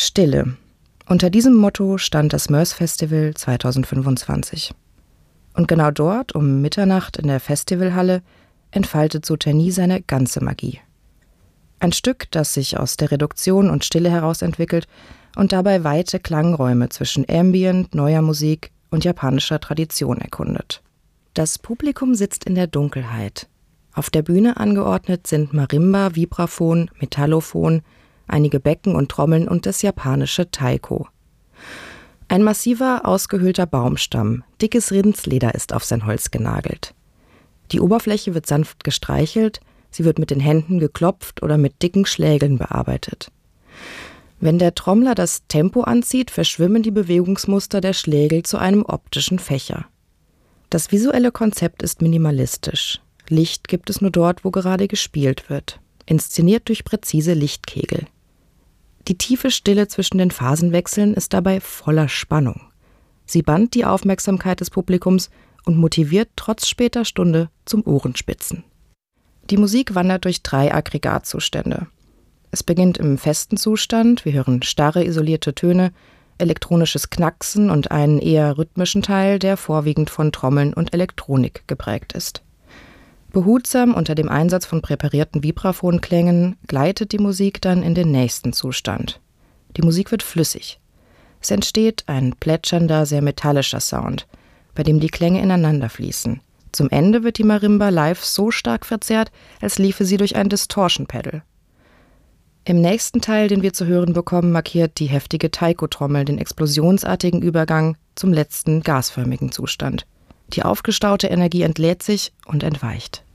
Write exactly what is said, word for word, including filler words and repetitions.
Stille. Unter diesem Motto stand das Mörs Festival zweitausendfünfundzwanzig. Und genau dort, um Mitternacht in der Festivalhalle, entfaltet Sauterny seine ganze Magie. Ein Stück, das sich aus der Reduktion und Stille heraus entwickelt und dabei weite Klangräume zwischen Ambient, neuer Musik und japanischer Tradition erkundet. Das Publikum sitzt in der Dunkelheit. Auf der Bühne angeordnet sind Marimba, Vibraphon, Metallophon, einige Becken und Trommeln und das japanische Taiko. Ein massiver, ausgehöhlter Baumstamm, dickes Rindsleder ist auf sein Holz genagelt. Die Oberfläche wird sanft gestreichelt, sie wird mit den Händen geklopft oder mit dicken Schlägeln bearbeitet. Wenn der Trommler das Tempo anzieht, verschwimmen die Bewegungsmuster der Schlägel zu einem optischen Fächer. Das visuelle Konzept ist minimalistisch. Licht gibt es nur dort, wo gerade gespielt wird, inszeniert durch präzise Lichtkegel. Die tiefe Stille zwischen den Phasenwechseln ist dabei voller Spannung. Sie bannt die Aufmerksamkeit des Publikums und motiviert trotz später Stunde zum Ohrenspitzen. Die Musik wandert durch drei Aggregatzustände. Es beginnt im festen Zustand, wir hören starre, isolierte Töne, elektronisches Knacksen und einen eher rhythmischen Teil, der vorwiegend von Trommeln und Elektronik geprägt ist. Behutsam unter dem Einsatz von präparierten Vibraphonklängen gleitet die Musik dann in den nächsten Zustand. Die Musik wird flüssig. Es entsteht ein plätschernder, sehr metallischer Sound, bei dem die Klänge ineinander fließen. Zum Ende wird die Marimba live so stark verzerrt, als liefe sie durch ein Distortion-Pedal. Im nächsten Teil, den wir zu hören bekommen, markiert die heftige Taiko-Trommel den explosionsartigen Übergang zum letzten gasförmigen Zustand. Die aufgestaute Energie entlädt sich und entweicht.